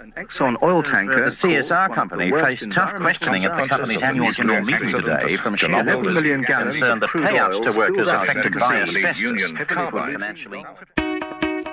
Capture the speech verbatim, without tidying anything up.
Exxon oil tanker, the C S R company, faced tough questioning at the company's annual general meeting today from shareholders concerned that payouts to workers affected by asbestos.